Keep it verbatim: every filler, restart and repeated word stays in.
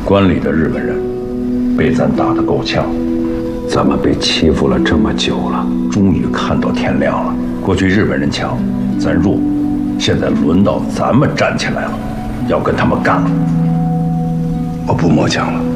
关里的日本人被咱打得够呛，咱们被欺负了这么久了，终于看到天亮了。过去日本人强，咱弱，现在轮到咱们站起来了，要跟他们干了。 我不摸枪了。